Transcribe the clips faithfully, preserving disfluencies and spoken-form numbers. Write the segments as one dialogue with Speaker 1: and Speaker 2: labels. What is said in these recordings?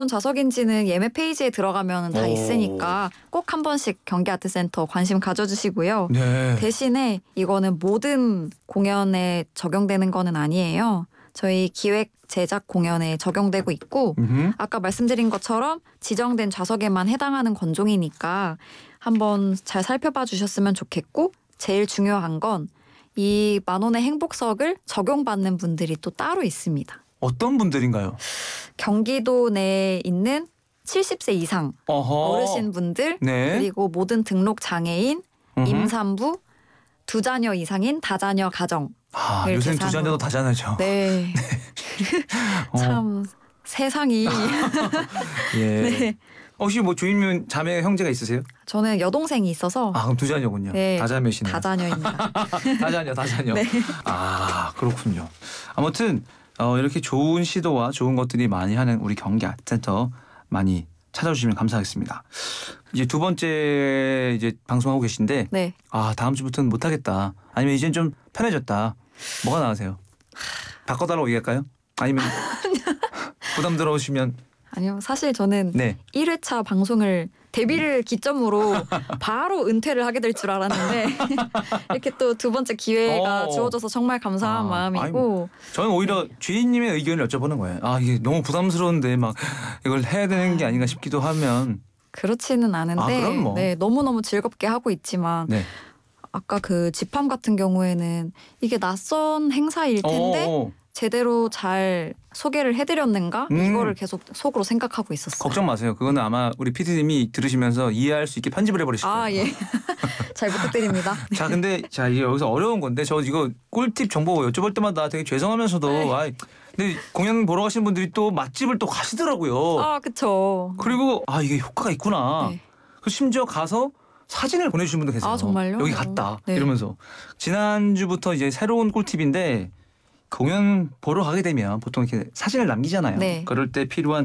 Speaker 1: 좌석인지는 예매 페이지에 들어가면 다
Speaker 2: 오.
Speaker 1: 있으니까 꼭 한 번씩 경기아트센터 관심 가져주시고요.
Speaker 2: 네.
Speaker 1: 대신에 이거는 모든 공연에 적용되는 거는 아니에요. 저희 기획 제작 공연에 적용되고 있고
Speaker 2: 음흠.
Speaker 1: 아까 말씀드린 것처럼 지정된 좌석에만 해당하는 건종이니까 한번 잘 살펴봐 주셨으면 좋겠고 제일 중요한 건 이 만 원의 행복석을 적용받는 분들이 또 따로 있습니다.
Speaker 2: 어떤 분들인가요?
Speaker 1: 경기도 내에 있는 칠십 세 이상
Speaker 2: 어허.
Speaker 1: 어르신분들
Speaker 2: 네.
Speaker 1: 그리고 모든 등록 장애인,
Speaker 2: 음흠.
Speaker 1: 임산부, 두 자녀 이상인 다자녀 가정.
Speaker 2: 아, 요새는 두 자녀도 다자녀죠.
Speaker 1: 네.
Speaker 2: 어.
Speaker 1: 참 세상이.
Speaker 2: 예.
Speaker 1: 네.
Speaker 2: 혹시 뭐 주인분 자매 형제가 있으세요?
Speaker 1: 저는 여동생이 있어서
Speaker 2: 아, 그럼 두 자녀군요.
Speaker 1: 네,
Speaker 2: 다자매시네요.
Speaker 1: 다자녀입니다.
Speaker 2: 다자녀, 다자녀.
Speaker 1: 네.
Speaker 2: 아, 그렇군요. 아무튼 어, 이렇게 좋은 시도와 좋은 것들이 많이 하는 우리 경기 아트센터 많이 찾아주시면 감사하겠습니다. 이제 두 번째 이제 방송하고 계신데
Speaker 1: 네.
Speaker 2: 아, 다음 주부터는 못하겠다. 아니면 이젠 좀 편해졌다. 뭐가 나으세요? 바꿔달라고 얘기할까요? 아니면 부담스러우시면
Speaker 1: 아니요. 사실 저는
Speaker 2: 네.
Speaker 1: 일 회차 방송을 데뷔를 기점으로 바로 은퇴를 하게 될 줄 알았는데 이렇게 또 두 번째 기회가
Speaker 2: 어.
Speaker 1: 주어져서 정말 감사한
Speaker 2: 아,
Speaker 1: 마음이고
Speaker 2: 저는 오히려
Speaker 1: 네.
Speaker 2: 주인님의 의견을 여쭤보는 거예요. 아, 이게 너무 부담스러운데 막 이걸 해야 되는 게 아닌가 싶기도 하면.
Speaker 1: 그렇지는 않은데
Speaker 2: 아, 그럼 뭐.
Speaker 1: 네, 너무너무 즐겁게 하고 있지만
Speaker 2: 네.
Speaker 1: 아까 그 집함 같은 경우에는 이게 낯선 행사일 텐데
Speaker 2: 어, 어.
Speaker 1: 제대로 잘 소개를 해드렸는가
Speaker 2: 음.
Speaker 1: 이거를 계속 속으로 생각하고 있었어요.
Speaker 2: 걱정 마세요. 그거는 아마 우리 피디님이 들으시면서 이해할 수 있게 편집을 해버리실 거예요.
Speaker 1: 아, 예. 잘 부탁드립니다.
Speaker 2: 자, 근데 자 이게 여기서 어려운 건데 저 이거 꿀팁 정보 여쭤볼 때마다 되게 죄송하면서도
Speaker 1: 네.
Speaker 2: 아이, 근데 공연 보러 가신 분들이 또 맛집을 또 가시더라고요.
Speaker 1: 아, 그쵸.
Speaker 2: 그리고 아 이게 효과가 있구나.
Speaker 1: 네.
Speaker 2: 그 심지어 가서 사진을 보내주신 분도 계세요.
Speaker 1: 아, 정말요?
Speaker 2: 여기 갔다
Speaker 1: 네.
Speaker 2: 이러면서 지난주부터 이제 새로운 꿀팁인데 공연 보러 가게 되면 보통 이렇게 사진을 남기잖아요.
Speaker 1: 네.
Speaker 2: 그럴 때 필요한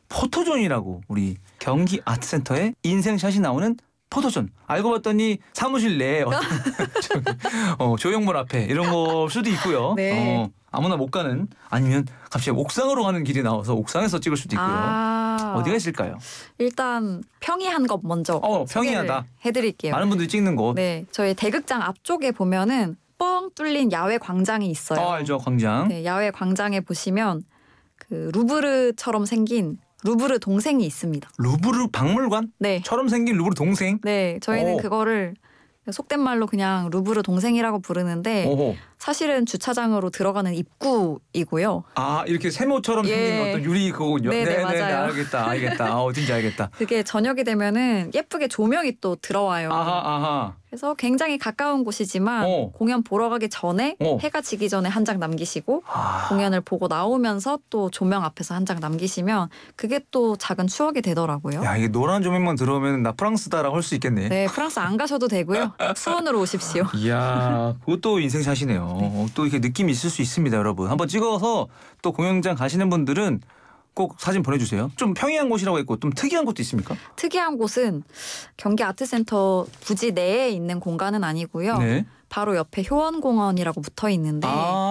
Speaker 2: 포토존이라고 우리 경기 아트센터에 인생샷이 나오는 포토존. 알고 봤더니 사무실 내에 어떤 저기, 어, 조형물 앞에 이런 걸 수도 있고요.
Speaker 1: 네.
Speaker 2: 어, 아무나 못 가는 아니면 갑자기 옥상으로 가는 길이 나와서 옥상에서 찍을 수도 있고요.
Speaker 1: 아,
Speaker 2: 어디가 있을까요?
Speaker 1: 일단 평이한 것 먼저
Speaker 2: 어, 평이하다.
Speaker 1: 소개를 해드릴게요.
Speaker 2: 많은 분들이 찍는 곳.
Speaker 1: 네, 저희 대극장 앞쪽에 보면은 뻥 뚫린 야외 광장이 있어요.
Speaker 2: 어, 알죠, 광장.
Speaker 1: 네, 야외 광장에 보시면 그 루브르처럼 생긴 루브르 동생이 있습니다.
Speaker 2: 루브르 박물관?
Speaker 1: 네,
Speaker 2: 처럼 생긴 루브르 동생?
Speaker 1: 네, 저희는
Speaker 2: 오.
Speaker 1: 그거를 속된 말로 그냥 루브르 동생이라고 부르는데
Speaker 2: 오호.
Speaker 1: 사실은 주차장으로 들어가는 입구이고요.
Speaker 2: 아, 이렇게 세모처럼
Speaker 1: 예.
Speaker 2: 생긴 어떤 유리 그거군요.
Speaker 1: 네네, 맞아요.
Speaker 2: 알겠다, 알겠다. 아, 어딘지 알겠다.
Speaker 1: 그게 저녁이 되면은 예쁘게 조명이 또 들어와요.
Speaker 2: 아하, 아하.
Speaker 1: 그래서 굉장히 가까운 곳이지만
Speaker 2: 어.
Speaker 1: 공연 보러 가기 전에
Speaker 2: 어.
Speaker 1: 해가 지기 전에 한 장 남기시고
Speaker 2: 아.
Speaker 1: 공연을 보고 나오면서 또 조명 앞에서 한 장 남기시면 그게 또 작은 추억이 되더라고요.
Speaker 2: 야, 이게 노란 조명만 들어오면 나 프랑스다라고 할 수 있겠네.
Speaker 1: 네, 프랑스 안 가셔도 되고요. 수원으로 오십시오.
Speaker 2: 이야, 그것도 인생샷이네요. 어, 또 이렇게 느낌이 있을 수 있습니다, 여러분. 한번 찍어서 또 공연장 가시는 분들은 꼭 사진 보내주세요. 좀 평이한 곳이라고 했고 좀 특이한 곳도 있습니까?
Speaker 1: 특이한 곳은 경기 아트센터 부지 내에 있는 공간은 아니고요.
Speaker 2: 네.
Speaker 1: 바로 옆에 효원공원이라고 붙어 있는데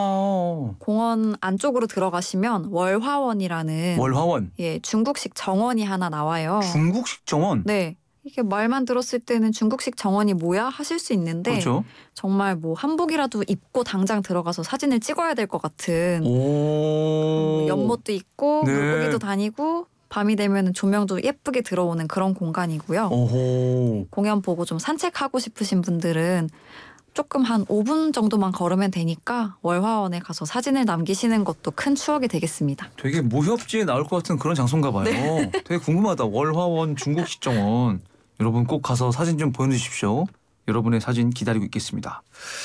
Speaker 2: 아,
Speaker 1: 공원 안쪽으로 들어가시면 월화원이라는
Speaker 2: 월화원.
Speaker 1: 예, 중국식 정원이 하나 나와요.
Speaker 2: 중국식 정원.
Speaker 1: 네. 이게 말만 들었을 때는 중국식 정원이 뭐야 하실 수 있는데
Speaker 2: 그렇죠.
Speaker 1: 정말 뭐 한복이라도 입고 당장 들어가서 사진을 찍어야 될 것 같은
Speaker 2: 오.
Speaker 1: 음, 연못도 있고
Speaker 2: 네.
Speaker 1: 물고기도 다니고 밤이 되면 조명도 예쁘게 들어오는 그런 공간이고요.
Speaker 2: 오호.
Speaker 1: 공연 보고 좀 산책하고 싶으신 분들은 조금 한 오 분 정도만 걸으면 되니까 월화원에 가서 사진을 남기시는 것도 큰 추억이 되겠습니다.
Speaker 2: 되게 무협지에 나올 것 같은 그런 장소인가 봐요.
Speaker 1: 네.
Speaker 2: 되게 궁금하다. 월화원 중국식 정원. 여러분 꼭 가서 사진 좀 보내주십시오. 여러분의 사진 기다리고 있겠습니다.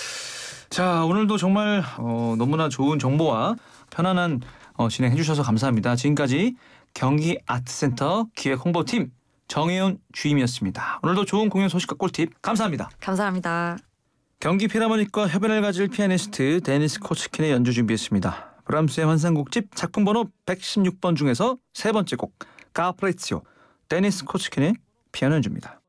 Speaker 2: 자, 오늘도 정말 어, 너무나 좋은 정보와 편안한 어, 진행해 주셔서 감사합니다. 지금까지 경기 아트센터 기획 홍보팀 정혜윤 주임이었습니다. 오늘도 좋은 공연 소식과 꿀팁 감사합니다.
Speaker 1: 감사합니다.
Speaker 2: 경기 필하모닉과 협연을 가질 피아니스트 데니스 코츠킨의 연주 준비했습니다. 브람스의 환상곡집 작품번호 백십육 번 중에서 세 번째 곡 카프레치오 데니스 코츠킨의 피아노 연주입니다.